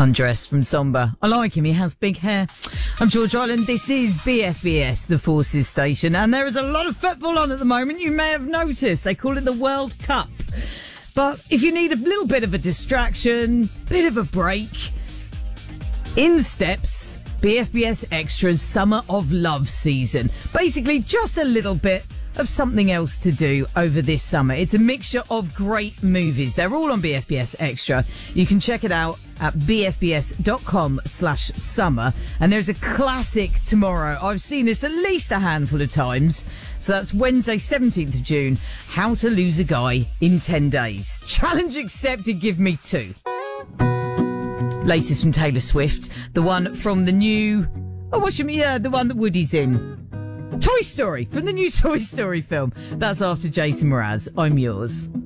Undressed from Somber. I like him, he has big hair. I'm George Island, this is BFBS, the Forces Station, and there is a lot of football on at the moment, you may have noticed. They call it the World Cup. But if you need a little bit of a distraction, bit of a break, in steps BFBS Extra's Summer of Love season. Basically, just a little bit of something else to do over this summer. It's a mixture of great movies. They're all on BFBS Extra. You can check it out at bfbs.com/summer. And there's a classic tomorrow. I've seen this at least a handful of times. So that's Wednesday, 17th of June. How to Lose a Guy in 10 Days. Challenge accepted. Give me 2. Latest from Taylor Swift. The one from the new... the one that Woody's in. Toy Story, from the new Toy Story film. That's after Jason Mraz. I'm yours.